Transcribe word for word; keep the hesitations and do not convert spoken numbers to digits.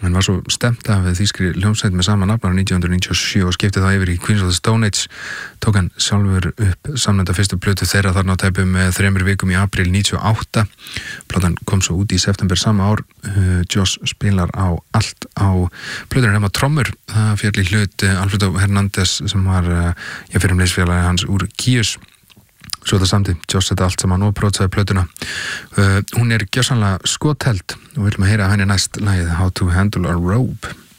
Hann var svo stemt af þýskri hljómsveit með sama nafn árið nítján hundruð níutíu og sjö og skipti þá yfir í Queens of the Stone Age. Tók hann sjálfur upp samnefnda fyrstu plötu þeirra þarna á tæpum þremur vikum í apríl níutíu og átta. Platan kom svo út í september sama ár. Uh, Joss spilar á allt á plötunni nema trommur. Það féll í hlut uh, Alfredo Hernandez sem var uh, ég fyrir um leysfélagi hans úr Kius. Svo það samti, Joss þetta allt saman og prótsaði plötuna. Uh, hún er gjörsamlega skotheld og við viljum að heyra henni næst lagið How to Handle a Rope.